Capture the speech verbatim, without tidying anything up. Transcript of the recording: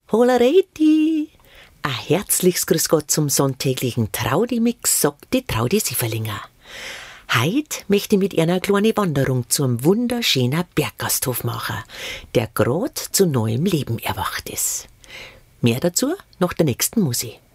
Holareti! Ein herzliches Grüß Gott zum sonntäglichen Traudi-Mix, sagt die Traudi Sieferlinger. Heute möchte ich mit einer kleinen Wanderung zum wunderschönen Berggasthof machen, der grad zu neuem Leben erwacht ist. Mehr dazu nach der nächsten Musik.